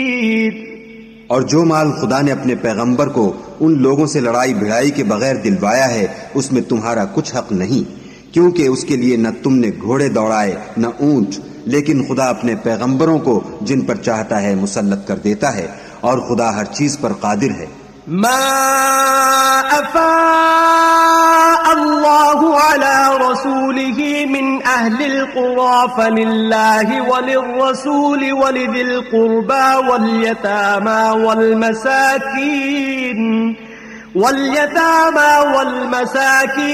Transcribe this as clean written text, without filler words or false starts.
और जो माल खुदा ने अपने पैगंबर को उन लोगों से लड़ाई भिड़ाई के बगैर दिलवाया है उसमें तुम्हारा कुछ हक नहीं, क्योंकि उसके लिए न तुमने घोड़े दौड़ाए न ऊंट, लेकिन खुदा अपने पैगंबरों को जिन पर चाहता है मुसल्लत कर देता है और खुदा हर चीज पर कादिर है। मा अफा अल्लाहु अला रसूलिही मिन अहलिल क़ुरा फलिल्लाहि वलिर्रसूलि वलिदिल क़ुर्बा वल्यतामा वल्मसाकीन